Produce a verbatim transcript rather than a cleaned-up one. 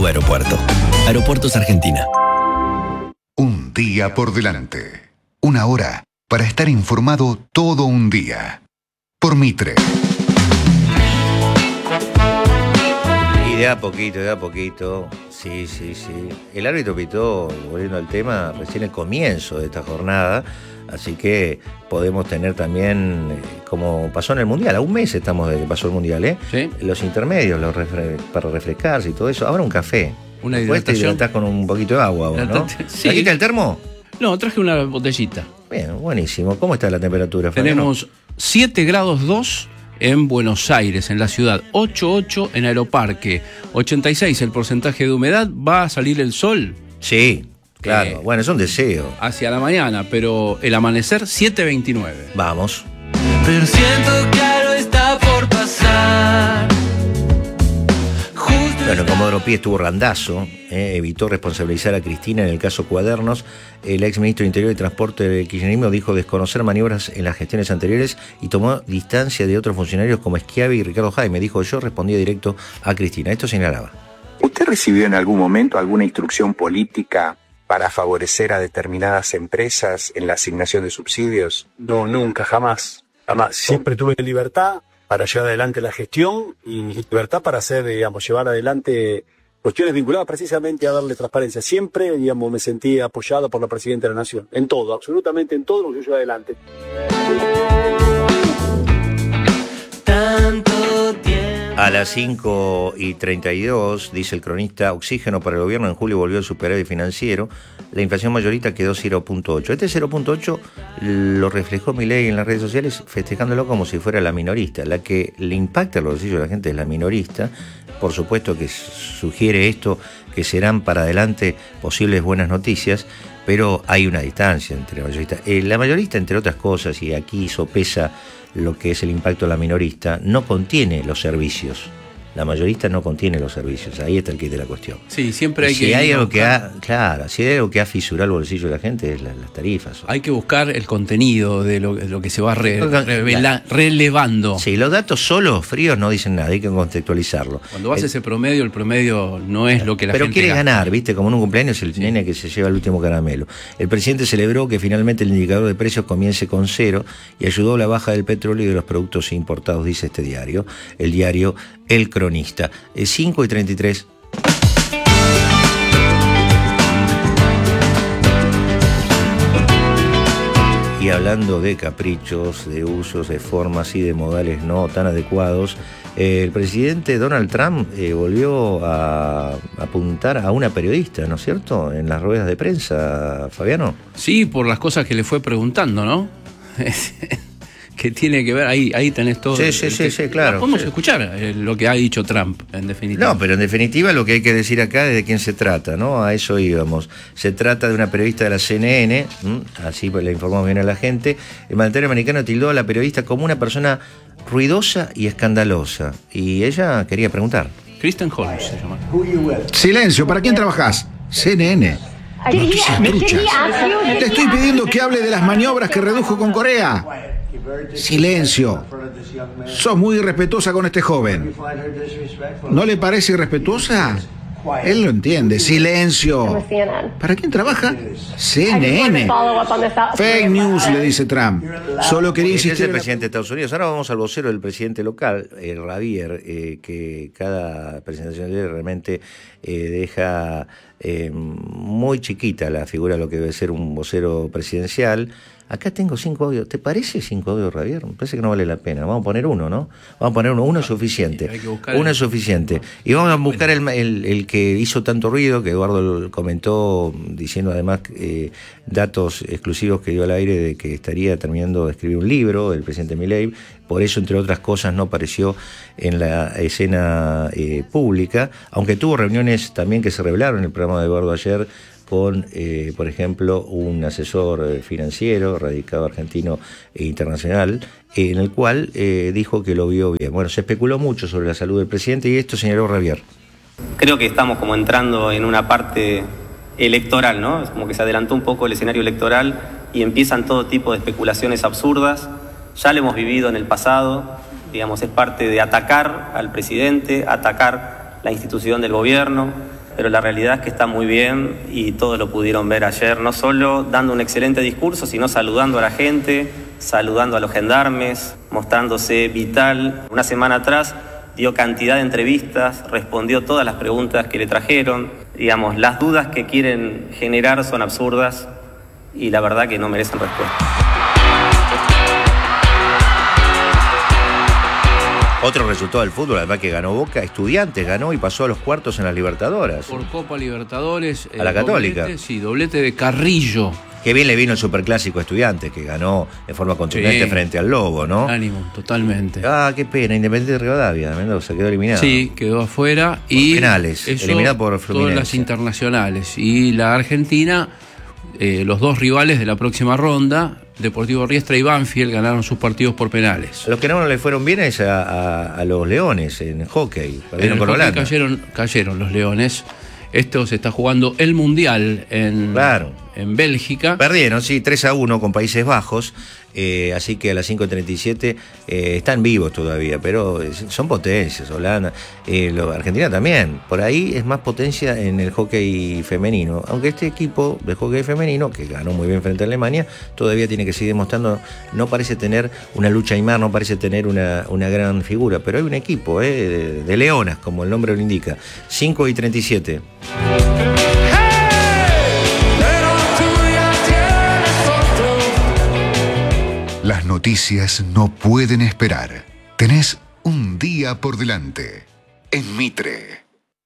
tu aeropuerto. Aeropuertos Argentina. Un día por delante. Una hora para estar informado todo un día. Por Mitre. Y de a poquito, de a poquito. Sí, sí, sí. El árbitro pitó, volviendo al tema, recién el comienzo de esta jornada. Así que podemos tener también, eh, como pasó en el Mundial, a un mes estamos de que pasó el Mundial, ¿eh? ¿Sí? Los intermedios, los refre- para refrescarse y todo eso. Ahora un café. Una Después te hidratación. hidratás con un poquito de agua, vos, ¿no? Sí. ¿Trajiste el termo? No, traje una botellita. Bien, buenísimo. ¿Cómo está la temperatura, Fabiano? Tenemos siete grados dos en Buenos Aires, en la ciudad, ocho coma ocho en Aeroparque, ochenta y seis el porcentaje de humedad. ¿Va a salir el sol? Sí, claro. Eh, bueno, es un deseo. Hacia la mañana, pero el amanecer siete coma veintinueve. Vamos. Pero siento que algo está por pasar. Justo Bueno, Comodoro Pi estuvo randazo, eh, evitó responsabilizar a Cristina en el caso Cuadernos. El ex ministro de Interior y Transporte del kirchnerismo dijo desconocer maniobras en las gestiones anteriores y tomó distancia de otros funcionarios como Schiavi y Ricardo Jaime. Dijo, yo respondía directo a Cristina. Esto señalaba. ¿Usted recibió en algún momento alguna instrucción política para favorecer a determinadas empresas en la asignación de subsidios? No, nunca, jamás. Jamás. Siempre tuve libertad para llevar adelante la gestión y libertad para hacer, digamos, llevar adelante cuestiones vinculadas precisamente a darle transparencia. Siempre, digamos, me sentí apoyado por la Presidenta de la Nación. En todo, absolutamente en todo lo que yo llevo adelante. tanto tiempo. A las cinco y treinta y dos, dice el cronista, oxígeno para el gobierno en julio volvió al superávit financiero. La inflación mayorista quedó cero punto ocho. Este cero punto ocho lo reflejó Milei en las redes sociales festejándolo como si fuera la minorista. La que le impacta el bolsillo de la gente es la minorista. Por supuesto que sugiere esto, que serán para adelante posibles buenas noticias, pero hay una distancia entre la mayorista. Eh, la mayorista, entre otras cosas, y aquí sopesa lo que es el impacto de la minorista, no contiene los servicios. La mayorista no contiene los servicios, ahí está el kit de la cuestión. Sí, siempre hay si que... hay algo buscar, que ha, claro, si hay algo que ha fisurado el bolsillo de la gente es la, las tarifas. hay que buscar el contenido de lo, de lo que se va re, revela, relevando. Sí, los datos solos, fríos, no dicen nada, hay que contextualizarlo. Cuando vas el, a ese promedio, el promedio no es lo que la pero gente quiere gasta. ganar, ¿viste? Como en un cumpleaños el sí. nene que se lleva el último caramelo. El presidente celebró que finalmente el indicador de precios comience con cero y ayudó a la baja del petróleo y de los productos importados, dice este diario, el diario El Cronista. cinco y treinta y tres. Y hablando de caprichos, de usos, de formas y de modales no tan adecuados, eh, el presidente Donald Trump eh, volvió a apuntar a una periodista, ¿no es cierto?, en las ruedas de prensa, Fabiano. Sí, por las cosas que le fue preguntando, ¿no? Que tiene que ver, ahí, ahí tenés todo. Sí, sí, el, sí, el, sí, claro. Podemos sí. escuchar eh, lo que ha dicho Trump, en definitiva. No, pero en definitiva lo que hay que decir acá es de quién se trata, ¿no? A eso íbamos. Se trata de una periodista de la C N N, ¿m? Así pues le informamos bien a la gente. El mandatario americano tildó a la periodista como una persona ruidosa y escandalosa. Y ella quería preguntar. Kristen Holmes se llama. Silencio, ¿para quién trabajás? C N N. Noticias truchas. Te estoy pidiendo que hable de las maniobras que redujo con Corea. Silencio. Sos muy irrespetuosa con este joven. ¿No le parece irrespetuosa? Él lo entiende. Silencio. ¿Para quién trabaja? C N N. Fake news, le dice Trump. Solo quería Este es insistir. el presidente de Estados Unidos. Ahora vamos al vocero del presidente local, eh, Javier, eh, que cada presentación de él realmente eh, deja eh, muy chiquita la figura de lo que debe ser un vocero presidencial. Acá tengo cinco audios. ¿Te parece cinco audios, Javier? Me parece que no vale la pena. Vamos a poner uno, ¿no? Vamos a poner uno. Uno es suficiente. Uno es suficiente. Y vamos a buscar el, el, el que hizo tanto ruido, que Eduardo comentó, diciendo además eh, datos exclusivos que dio al aire de que estaría terminando de escribir un libro, el presidente Milei. Por eso, entre otras cosas, no apareció en la escena eh, pública, aunque tuvo reuniones también que se revelaron en el programa de Eduardo ayer, con, eh, por ejemplo, un asesor financiero, radicado argentino e internacional, eh, en el cual eh, dijo que lo vio bien. Bueno, se especuló mucho sobre la salud del presidente y esto señaló Javier. Creo que estamos como entrando en una parte electoral, ¿no? Es como que se adelantó un poco el escenario electoral y empiezan todo tipo de especulaciones absurdas. Ya lo hemos vivido en el pasado, digamos, es parte de atacar al presidente, atacar la institución del gobierno, pero la realidad es que está muy bien y todos lo pudieron ver ayer, no solo dando un excelente discurso, sino saludando a la gente, saludando a los gendarmes, mostrándose vital. Una semana atrás dio cantidad de entrevistas, respondió todas las preguntas que le trajeron. Digamos, las dudas que quieren generar son absurdas y la verdad que no merecen respuesta. Otro resultado del fútbol, además que ganó Boca, Estudiantes ganó y pasó a los cuartos en las Libertadores. Por Copa Libertadores. A la eh, Católica. Doblete, sí, doblete de Carrillo. Qué bien le vino el Superclásico a Estudiantes, que ganó de forma contundente Sí. frente al Lobo, ¿no? Ánimo, totalmente. Ah, qué pena, Independiente de Rivadavia, Mendoza, quedó eliminado. Sí, quedó afuera. Por y penales, eso, eliminado por Fluminense. todas las internacionales. Y la Argentina, eh, los dos rivales de la próxima ronda, Deportivo Riestra y Banfield, ganaron sus partidos por penales. A los que no le fueron bien es a, a, a los Leones en hockey. En Perdieron el con hockey Holanda. cayeron, cayeron los Leones. Esto se está jugando el Mundial en, Claro. en Bélgica. Perdieron, sí, tres a uno con Países Bajos. Eh, así que a las cinco treinta y siete eh, están vivos todavía, pero son potencias, Holanda, eh, lo, Argentina también. Por ahí es más potencia en el hockey femenino, aunque este equipo de hockey femenino, que ganó muy bien frente a Alemania, todavía tiene que seguir demostrando, no parece tener una lucha Aymar, no parece tener una, una gran figura, pero hay un equipo eh, de, de leonas, como el nombre lo indica. cinco y treinta y siete. Las noticias no pueden esperar. Tenés un día por delante. En Mitre.